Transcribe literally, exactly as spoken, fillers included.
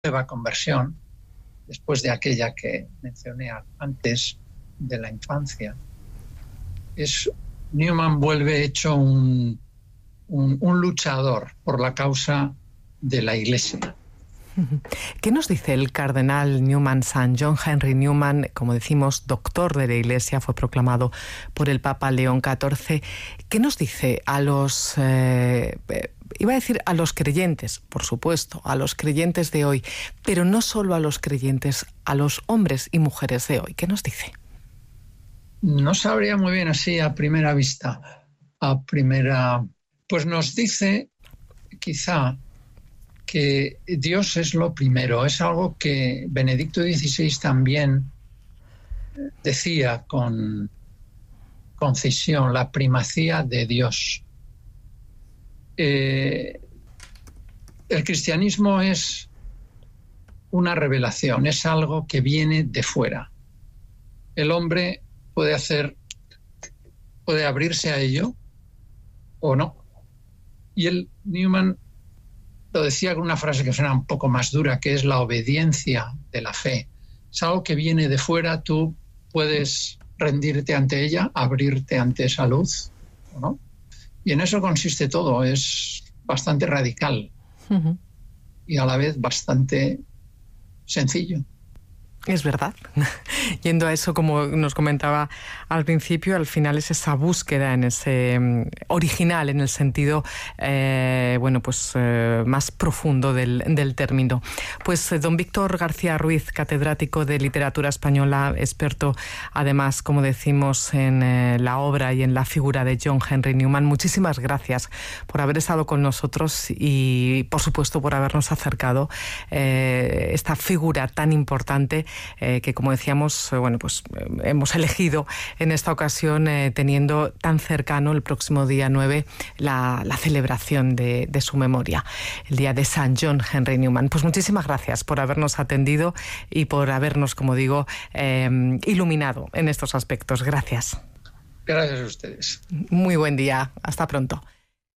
nueva conversión, después de aquella que mencioné antes de la infancia, es Newman vuelve hecho un, un, un luchador por la causa de la Iglesia. ¿Qué nos dice el cardenal Newman, San John Henry Newman, como decimos, doctor de la Iglesia, fue proclamado por el Papa León catorce? ¿Qué nos dice a los, eh, iba a decir a los creyentes, por supuesto, a los creyentes de hoy, pero no solo a los creyentes, a los hombres y mujeres de hoy? ¿Qué nos dice? No sabría muy bien así a primera vista, a primera... Pues nos dice, quizá, que Dios es lo primero. Es algo que Benedicto dieciséis también decía con concisión, la primacía de Dios. Eh, el cristianismo es una revelación, es algo que viene de fuera. El hombre puede hacer, puede abrirse a ello o no. Y el Newman lo decía con una frase que suena un poco más dura, que es la obediencia de la fe. Es algo que viene de fuera, tú puedes rendirte ante ella, abrirte ante esa luz, ¿no? Y en eso consiste todo, es bastante radical uh-huh. y a la vez bastante sencillo. Es verdad. Yendo a eso, como nos comentaba al principio, al final es esa búsqueda en ese um, original, en el sentido eh, bueno, pues eh, más profundo del, del término. Pues eh, don Víctor García Ruiz, catedrático de literatura española, experto además, como decimos, en eh, la obra y en la figura de John Henry Newman, muchísimas gracias por haber estado con nosotros y, por supuesto, por habernos acercado eh, esta figura tan importante Eh, que, como decíamos, eh, bueno, pues eh, hemos elegido en esta ocasión eh, teniendo tan cercano el próximo día nueve la, la celebración de, de su memoria, el día de San John Henry Newman. Pues muchísimas gracias por habernos atendido y por habernos, como digo, eh, iluminado en estos aspectos. Gracias. Gracias a ustedes. Muy buen día. Hasta pronto.